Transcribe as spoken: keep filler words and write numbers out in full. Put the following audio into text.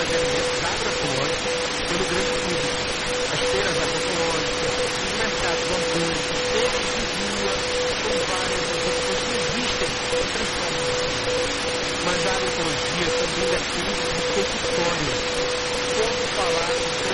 de alimentos agroecológicos pelo grande público. As feiras agroecológicas, os mercados orgânicos, feiras de rua, com várias opções que existem em transformação. Mas a agroecologia também depende de território. Como falar com